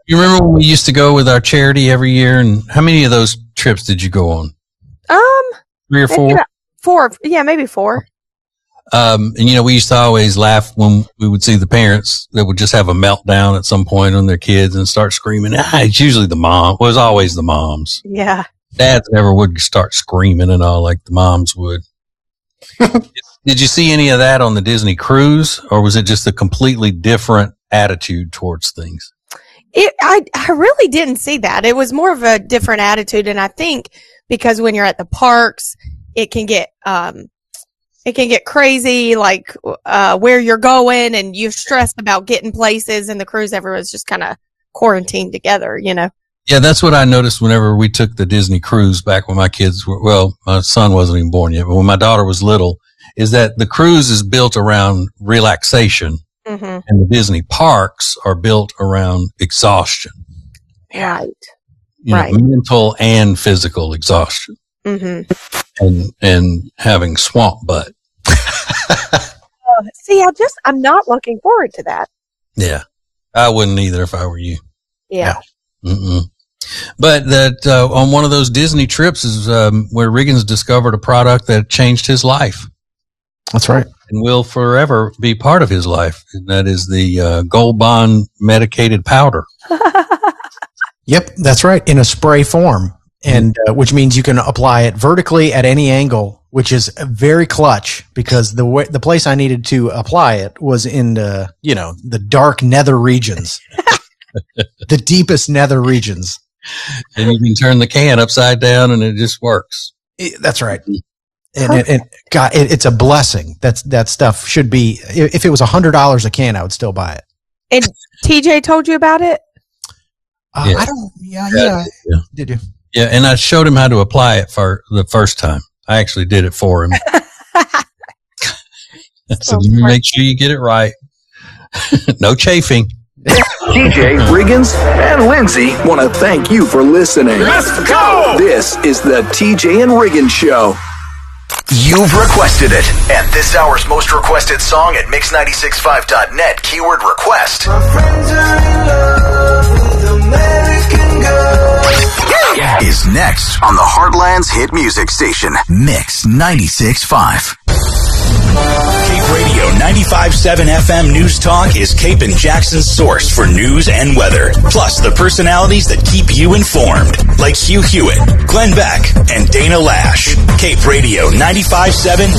You remember when we used to go with our charity every year? And how many of those trips did you go on? 3 or 4? 4. Yeah, maybe 4. And we used to always laugh when we would see the parents that would just have a meltdown at some point on their kids and start screaming. It's usually the mom. It was always the moms. Yeah. Dads never would start screaming and all like the moms would. Did you see any of that on the Disney cruise, or was it just a completely different attitude towards things? I really didn't see that. It was more of a different attitude. And I think because when you're at the parks, it can get crazy, like, where you're going, and you're stressed about getting places, and the cruise, everyone's just kind of quarantined together, Yeah, that's what I noticed whenever we took the Disney cruise back when my kids were, my son wasn't even born yet, but when my daughter was little, is that the cruise is built around relaxation, and the Disney parks are built around exhaustion. Right. Right. Mental and physical exhaustion. And having swamp butt. See, I'm not looking forward to that. Yeah. I wouldn't either if I were you. Yeah. But that, on one of those Disney trips is, where Riggins discovered a product that changed his life. That's right. And will forever be part of his life. And that is the, Gold Bond medicated powder. Yep. That's right. In a spray form. And, which means you can apply it vertically at any angle, which is very clutch because the place I needed to apply it was in the dark nether regions, the deepest nether regions. And you can turn the can upside down and it just works. That's right. And God, it's a blessing. That stuff should be, if it was $100 a can, I would still buy it. And TJ told you about it? I don't, yeah. Did you? Yeah, and I showed him how to apply it for the first time. I actually did it for him. So you make sure you get it right. No chafing. TJ, Riggins, and Lindsay want to thank you for listening. Let's go! This is the TJ and Riggins Show. You've requested it. And this hour's most requested song at mix965.net, keyword request. My friends are in love with American Girl. Is next on the Heartland's hit music station, Mix 96.5. Cape Radio 95.7 FM News Talk is Cape and Jackson's source for news and weather, plus the personalities that keep you informed, like Hugh Hewitt, Glenn Beck, and Dana Lash. Cape Radio 95.7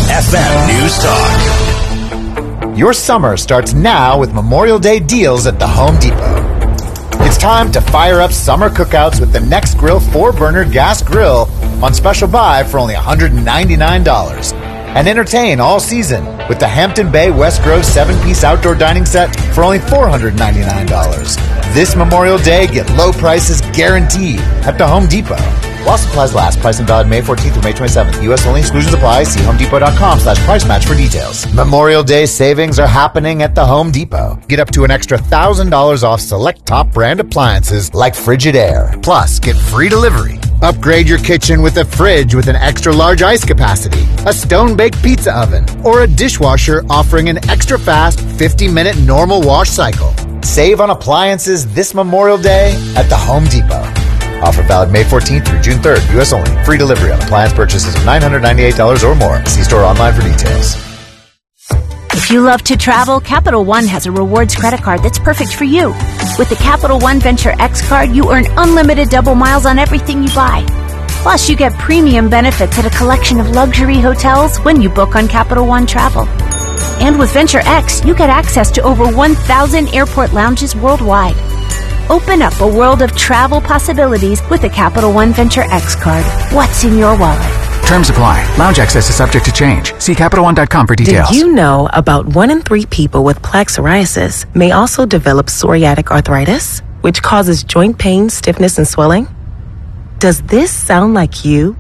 FM News Talk. Your summer starts now with Memorial Day deals at the Home Depot. It's time to fire up summer cookouts with the Next Grill 4-burner gas grill on special buy for only $199. And entertain all season with the Hampton Bay West Grove 7-piece outdoor dining set for only $499. This Memorial Day, get low prices guaranteed at the Home Depot. While supplies last, price and valid May 14th through May 27th. U.S. only, exclusions apply. See homedepot.com/price match for details. Memorial Day savings are happening at the Home Depot. Get up to an extra $1,000 off select top brand appliances like Frigidaire. Plus, get free delivery. Upgrade your kitchen with a fridge with an extra large ice capacity, a stone-baked pizza oven, or a dishwasher offering an extra fast 50-minute normal wash cycle. Save on appliances this Memorial Day at the Home Depot. Offer valid May 14th through June 3rd. U.S. only. Free delivery on appliance purchases of $998 or more. See store online for details. If you love to travel, Capital One has a rewards credit card that's perfect for you. With the Capital One Venture X card, you earn unlimited double miles on everything you buy. Plus, you get premium benefits at a collection of luxury hotels when you book on Capital One Travel. And with Venture X, you get access to over 1,000 airport lounges worldwide. Open up a world of travel possibilities with the Capital One Venture X card. What's in your wallet? Terms apply. Lounge access is subject to change. See CapitalOne.com for details. Did you know about 1 in 3 people with plaque psoriasis may also develop psoriatic arthritis, which causes joint pain, stiffness, and swelling? Does this sound like you?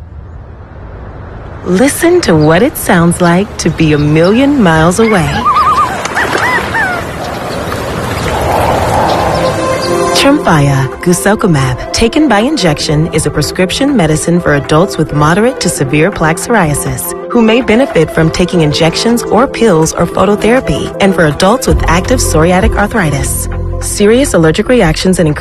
Listen to what it sounds like to be a million miles away. Tremfya guselkumab, taken by injection, is a prescription medicine for adults with moderate to severe plaque psoriasis who may benefit from taking injections or pills or phototherapy, and for adults with active psoriatic arthritis. Serious allergic reactions and